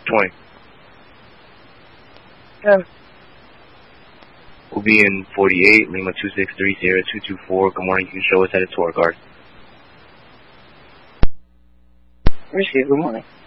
20. Yeah. We'll be in 48, Lima 263, Sierra 224. Good morning. You can show us headed to our guard. Receive. Good morning.